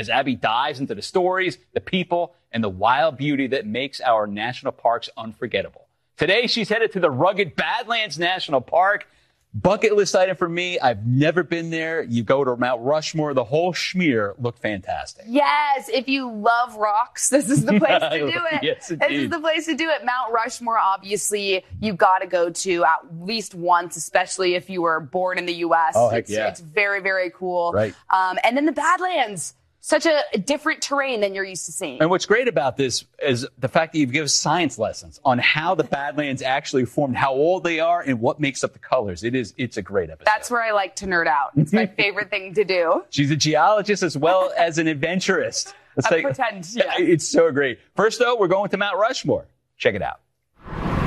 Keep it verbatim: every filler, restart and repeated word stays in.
as Abby dives into the stories, the people, and the wild beauty that makes our national parks unforgettable. Today, she's headed to the rugged Badlands National Park. Bucket list item for me. I've never been there. You go to Mount Rushmore. The whole schmear looked fantastic. Yes. If you love rocks, this is the place to do it. Yes, this is the place to do it. Mount Rushmore, obviously, you've got to go to at least once, especially if you were born in the U S. Oh, heck it's, yeah. it's very, very cool. Right. Um, and then the Badlands. Such a different terrain than you're used to seeing. And what's great about this is the fact that you give science lessons on how the Badlands actually formed, how old they are, and what makes up the colors. It is, it's a great episode. That's where I like to nerd out. It's my favorite thing to do. She's a geologist as well as an adventurist. Let's I take, pretend, yeah. It's so great. First, though, we're going to Mount Rushmore. Check it out.